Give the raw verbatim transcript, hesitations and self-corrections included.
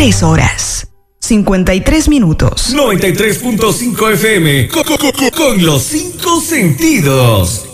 tres horas, cincuenta y tres minutos. noventa y tres punto cinco F M, con, con, con, con los cinco sentidos.